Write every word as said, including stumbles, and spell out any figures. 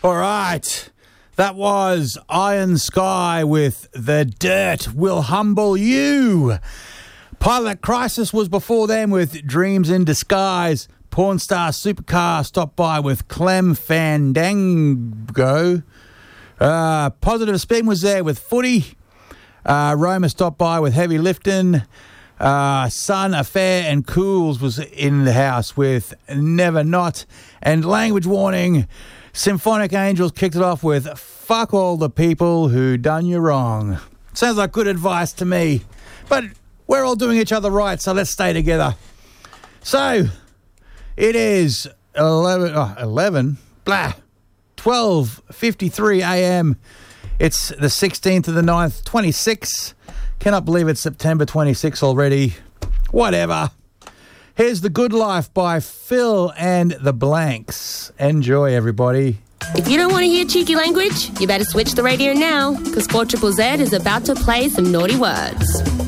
All right. That was Iron Sky with The Dirt Will Humble You. Pilot Crisis was before them with Dreams in Disguise. Pornstar Supercar stopped by with Clem Fandango. Uh, Positive Spin was there with Footy. Uh, Roma stopped by with Heavy Lifting. Uh, Sun Affair and Cools was in the house with Never Not. And Language Warning, Symphonic Angels kicked it off with Fuck All the People Who Done You Wrong. Sounds like good advice to me. But we're all doing each other right, so let's stay together. So, it is eleven, oh, eleven, blah, twelve fifty-three a.m. It's the sixteenth of the ninth, twenty-six. Cannot believe it's September twenty-sixth already. Whatever. Here's The Good Life by Phil and the Blanks. Enjoy, everybody. If you don't want to hear cheeky language, you better switch the radio now, because four Z Z Z is about to play some naughty words.